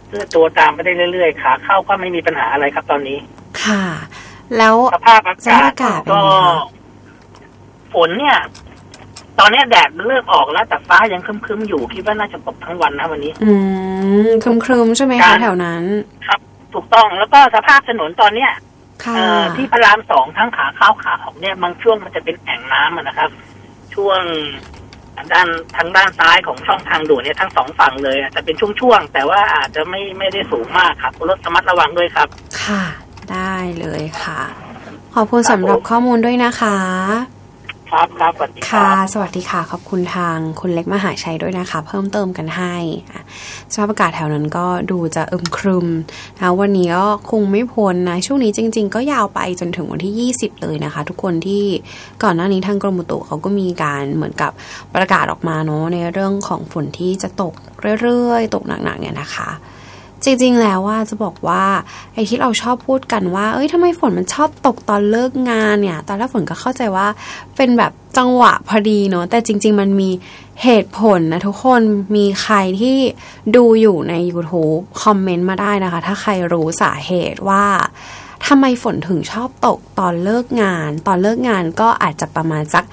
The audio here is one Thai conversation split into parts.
เคลื่อนตัวตามไปได้เรื่อยๆขาเข้าก็ไม่มีปัญหาอะไรครับตอนนี้ค่ะแล้วสภาพอากาศก็ฝนเนี่ยตอนนี้แดดเริ่มออกแล้วแต่ฟ้ายังครึ้มๆอยู่คิดว่าน่าจะตกทั้งวันนะวันนี้ครึ้มๆใช่ไหมคะแถวนั้นครับถูกต้องแล้วก็สภาพถนนตอนเนี้ยที่พระราม2ทั้งขาเข้าขาออกเนี่ยบางช่วงมันจะเป็นแอ่งน้ำนะครับช่วงทางด้านซ้ายของช่องทางด่วนเนี่ยทั้ง2ฝั่งเลยจะเป็นช่วงๆแต่ว่าอาจจะไม่ได้สูงมากครับรถระมัดระวังด้วยครับค่ะได้เลยค่ะขอบคุณสำหรับข้อมูลด้วยนะคะครับสวัสดีค่ะสวัสดีค่ะขอบคุณทางคุณเล็กมหาชัยด้วยนะคะเพิ่มเติมกันให้สภาพอากาศแถวนั้นก็ดูจะอึมครึมนะวันนี้ก็คงไม่พ้นนะช่วงนี้จริงๆก็ยาวไปจนถึงวันที่20เลยนะคะทุกคนที่ก่อนหน้านี้ทางกรมอุตุเขาก็มีการเหมือนกับประกาศออกมาเนาะในเรื่องของฝนที่จะตกเรื่อยๆตกหนักๆเนี่ยนะคะจริงๆแล้วว่าจะบอกว่าไอ้ที่เราชอบพูดกันว่าทำไมฝนมันชอบตกตอนเลิกงานเนี่ยตอนแรกฝนก็เข้าใจว่าเป็นแบบจังหวะพอดีเนาะแต่จริงๆมันมีเหตุผลนะทุกคนมีใครที่ดูอยู่ใน YouTube คอมเมนต์มาได้นะคะถ้าใครรู้สาเหตุว่าทำไมฝนถึงชอบตกตอนเลิกงานตอนเลิกงานก็อาจจะประมาณสัก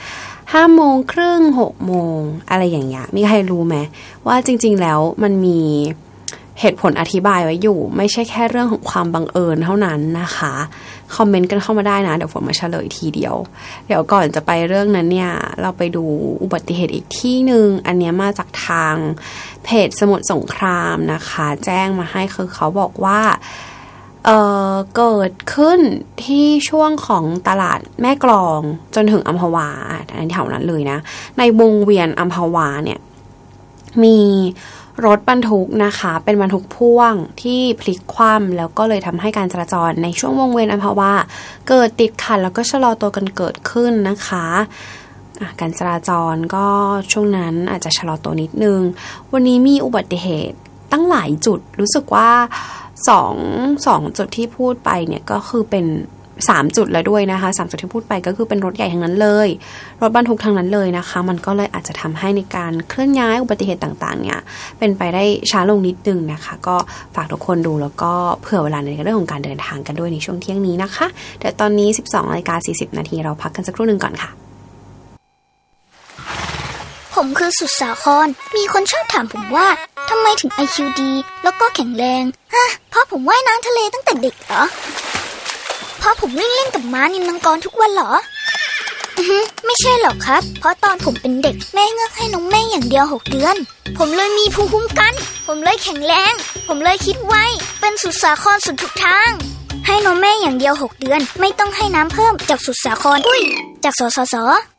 5:30 6:00อะไรอย่างเงี้ยมีใครรู้ไหมว่าจริงๆแล้วมันมีเหตุผลอธิบายไว้อยู่ไม่ใช่แค่เรื่องของความบังเอิญเท่านั้นนะคะคอมเมนต์กันเข้ามาได้นะเดี๋ยวฝนมาเฉลยทีเดียวเดี๋ยวก่อนจะไปเรื่องนั้นเนี่ยเราไปดูอุบัติเหตุอีกที่นึงอันนี้มาจากทางเพจสมุทรสงครามนะคะแจ้งมาให้คือเขาบอกว่าเกิดขึ้นที่ช่วงของตลาดแม่กลองจนถึงอัมพวาอันแถวนั้นเลยนะในวงเวียนอัมพวาเนี่ยมีรถบรรทุกนะคะเป็นบรรทุกพ่วงที่พลิกคว่ำแล้วก็เลยทำให้การจราจรในช่วงวงเวียนอัมพวาเกิดติดขัดแล้วก็ชะลอตัวกันเกิดขึ้นนะคะการจราจรก็ช่วงนั้นอาจจะชะลอตัวนิดนึงวันนี้มีอุบัติเหตุตั้งหลายจุดรู้สึกว่า2จุดที่พูดไปเนี่ยก็คือเป็น3จุดแล้วด้วยนะคะ3จุดที่พูดไปก็คือเป็นรถใหญ่ทั้งนั้นเลยรถบรรทุกทั้งนั้นเลยนะคะมันก็เลยอาจจะทำให้ในการเคลื่อนย้ายอุบัติเหตุต่างๆเนี่ยเป็นไปได้ช้าลงนิดนึงนะคะก็ฝากทุกคนดูแล้วก็เผื่อเวลาในเรื่องของการเดินทางกันด้วยในช่วงเที่ยงนี้นะคะเดี๋ยวตอนนี้ 12:40 นาทีเราพักกันสักครู่นึงก่อนค่ะผมคือสุดสาครมีคนชอบถามผมว่าทำไมถึง IQ ดีแล้วก็แข็งแรงเพราะผมว่ายน้ำทะเลตั้งแต่เด็กเหรอเพราะผมวิ่งเล่นกับม้านิลมังกรทุกวันเหรอไม่ใช่หรอกครับเพราะตอนผมเป็นเด็กแม่เงือกให้นมแม่อย่างเดียว6 เดือนผมเลยมีภูมิคุ้มกันผมเลยแข็งแรงผมเลยคิดไวเป็นสุดสาครสุดทุกทางให้นมแม่อย่างเดียว6 เดือนไม่ต้องให้น้ำเพิ่มจากสุดสาครจากสสส